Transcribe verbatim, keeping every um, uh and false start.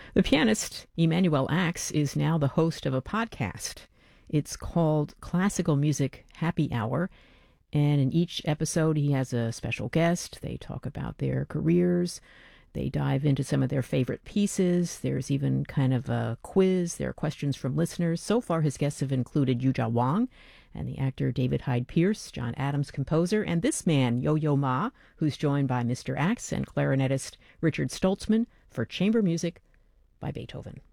The pianist Emanuel Ax is now the host of a podcast. It's called Classical Music Happy Hour, and in each episode he has a special guest. They talk about their careers. They dive into some of their favorite pieces. There's even kind of a quiz. There are questions from listeners. So far, his guests have included Yuja Wang and the actor David Hyde Pierce, John Adams composer, and this man, Yo-Yo Ma, who's joined by Mister Ax and clarinetist Richard Stoltzman for chamber music by Beethoven.